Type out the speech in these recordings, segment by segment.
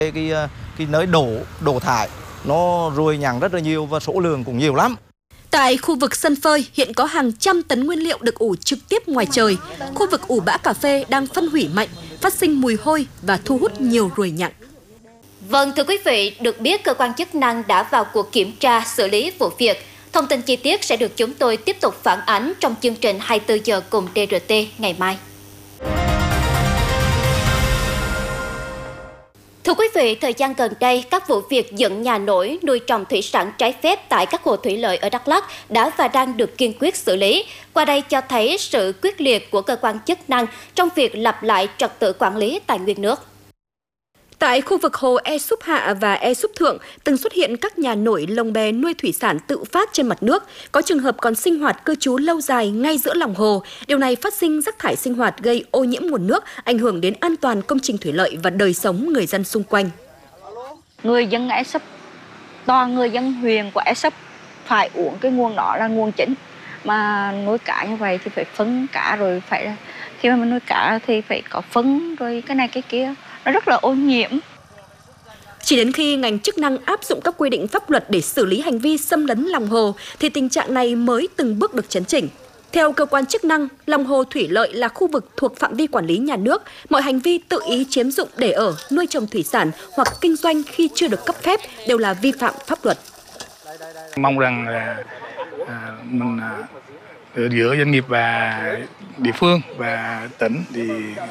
Cái nơi đổ thải nó ruồi nhặng rất là nhiều và số lượng cũng nhiều lắm. Tại khu vực sân phơi hiện có hàng trăm tấn nguyên liệu được ủ trực tiếp ngoài trời. Khu vực ủ bã cà phê đang phân hủy mạnh, phát sinh mùi hôi và thu hút nhiều ruồi nhặng. Vâng, thưa quý vị, được biết cơ quan chức năng đã vào cuộc kiểm tra xử lý vụ việc. Thông tin chi tiết sẽ được chúng tôi tiếp tục phản ánh trong chương trình 24 giờ cùng DRT ngày mai. Thưa quý vị, thời gian gần đây, các vụ việc dựng nhà nổi, nuôi trồng thủy sản trái phép tại các hồ thủy lợi ở Đắk Lắk đã và đang được kiên quyết xử lý. Qua đây cho thấy sự quyết liệt của cơ quan chức năng trong việc lập lại trật tự quản lý tài nguyên nước. Tại khu vực hồ E Súp Hạ và E Súp Thượng từng xuất hiện các nhà nổi lồng bè nuôi thủy sản tự phát trên mặt nước. Có trường hợp còn sinh hoạt cư trú lâu dài ngay giữa lòng hồ. Điều này phát sinh rác thải sinh hoạt gây ô nhiễm nguồn nước, ảnh hưởng đến an toàn công trình thủy lợi và đời sống người dân xung quanh. Người dân E Súp, toàn người dân huyện của E Súp phải uống cái nguồn đó là nguồn chính. Mà nuôi cá như vậy thì phải phân cá, rồi phải khi mà nuôi cá thì phải có phân rồi cái này cái kia. Nó rất là ô nhiễm. Chỉ đến khi ngành chức năng áp dụng các quy định pháp luật để xử lý hành vi xâm lấn lòng hồ thì tình trạng này mới từng bước được chấn chỉnh. Theo cơ quan chức năng, lòng hồ thủy lợi là khu vực thuộc phạm vi quản lý nhà nước. Mọi hành vi tự ý chiếm dụng để ở, nuôi trồng thủy sản hoặc kinh doanh khi chưa được cấp phép đều là vi phạm pháp luật. Mong rằng mình giữa doanh nghiệp và địa phương và tỉnh thì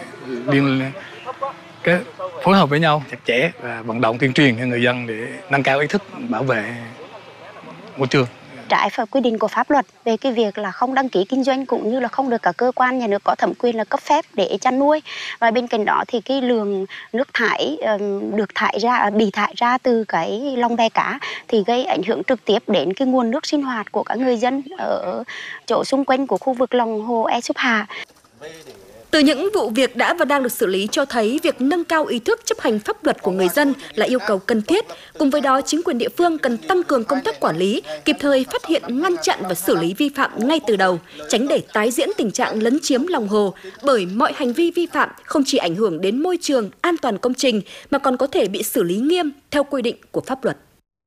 cái phối hợp với nhau chặt chẽ và vận động tuyên truyền cho người dân để nâng cao ý thức bảo vệ môi trường. Trái phải quy định của pháp luật về cái việc là không đăng ký kinh doanh cũng như là không được cả cơ quan nhà nước có thẩm quyền là cấp phép để chăn nuôi. Và bên cạnh đó thì cái lượng nước thải bị thải ra từ cái lồng bè cá thì gây ảnh hưởng trực tiếp đến cái nguồn nước sinh hoạt của các người dân ở chỗ xung quanh của khu vực lòng hồ E Súp Hạ. Từ những vụ việc đã và đang được xử lý cho thấy việc nâng cao ý thức chấp hành pháp luật của người dân là yêu cầu cần thiết. Cùng với đó, chính quyền địa phương cần tăng cường công tác quản lý, kịp thời phát hiện, ngăn chặn và xử lý vi phạm ngay từ đầu, tránh để tái diễn tình trạng lấn chiếm lòng hồ. Bởi mọi hành vi vi phạm không chỉ ảnh hưởng đến môi trường, an toàn công trình mà còn có thể bị xử lý nghiêm theo quy định của pháp luật.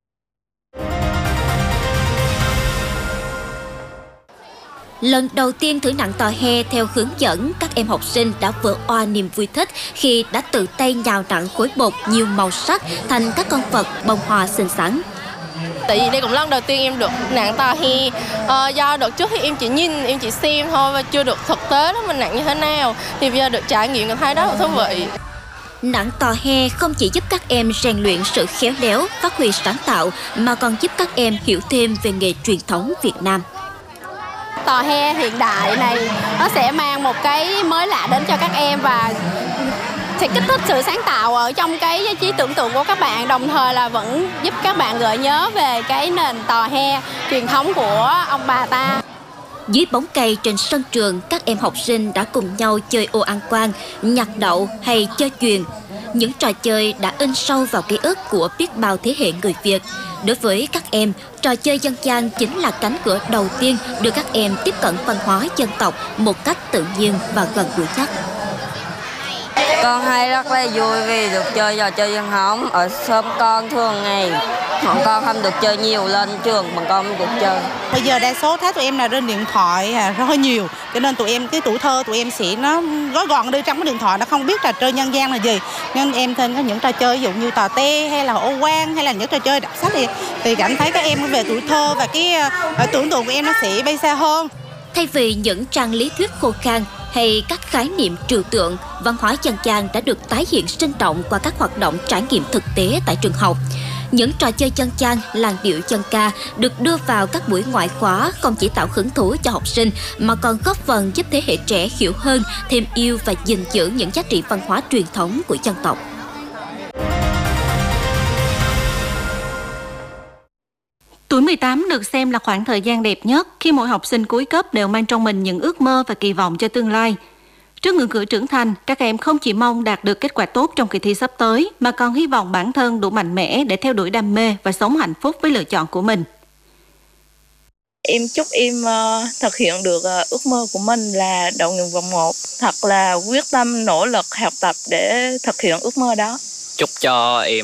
Lần đầu tiên thử nặng tò he theo hướng dẫn, các em học sinh đã vỡ òa niềm vui thích khi đã tự tay nhào nặn khối bột nhiều màu sắc thành các con vật bông hoa xinh xắn. Tại vì đây cũng lần đầu tiên em được nặng tò he, do đợt trước thì em chỉ nhìn, em chỉ xem thôi và chưa được thực tế đó mình nặng như thế nào. Thì bây giờ được trải nghiệm cảm thấy rất là thú vị. Nặng tò he không chỉ giúp các em rèn luyện sự khéo léo, phát huy sáng tạo mà còn giúp các em hiểu thêm về nghề truyền thống Việt Nam. Tò he hiện đại này nó sẽ mang một cái mới lạ đến cho các em và sẽ kích thích sự sáng tạo ở trong cái trí tưởng tượng của các bạn, đồng thời là vẫn giúp các bạn gợi nhớ về cái nền tò he truyền thống của ông bà ta. Dưới bóng cây trên sân trường, các em học sinh đã cùng nhau chơi ô ăn quan, nhặt đậu hay chơi chuyền. Những trò chơi đã in sâu vào ký ức của biết bao thế hệ người Việt. Đối với các em, trò chơi dân gian chính là cánh cửa đầu tiên đưa các em tiếp cận văn hóa dân tộc một cách tự nhiên và gần gũi nhất. Con hay rất là vui vì được chơi trò chơi dân hóng. Ở xóm con thường ngày bọn con không được chơi nhiều, lên trường bọn con không được chơi. Bây giờ đa số thấy tụi em là trên điện thoại rất là nhiều, cho nên tụi em cái tuổi thơ tụi em sẽ nó gói gọn đi trong cái điện thoại, nó không biết trò chơi nhân gian là gì. Nên em thêm có những trò chơi ví dụ như tò te hay là ô quan hay là những trò chơi đặc sắc thì cảm thấy các em về tuổi thơ và cái tưởng tượng của em nó sẽ bay xa hơn. Thay vì những trang lý thuyết khô khan hay các khái niệm trừu tượng, văn hóa dân gian đã được tái hiện sinh động qua các hoạt động trải nghiệm thực tế tại trường học. Những trò chơi dân gian, làn điệu dân ca được đưa vào các buổi ngoại khóa không chỉ tạo hứng thú cho học sinh mà còn góp phần giúp thế hệ trẻ hiểu hơn, thêm yêu và gìn giữ những giá trị văn hóa truyền thống của dân tộc. Tuổi 18 được xem là khoảng thời gian đẹp nhất khi mỗi học sinh cuối cấp đều mang trong mình những ước mơ và kỳ vọng cho tương lai. Trước ngưỡng cửa trưởng thành, các em không chỉ mong đạt được kết quả tốt trong kỳ thi sắp tới mà còn hy vọng bản thân đủ mạnh mẽ để theo đuổi đam mê và sống hạnh phúc với lựa chọn của mình. Em chúc em thực hiện được ước mơ của mình là đậu nguyện vọng 1, thật là quyết tâm nỗ lực học tập để thực hiện ước mơ đó. chúc cho em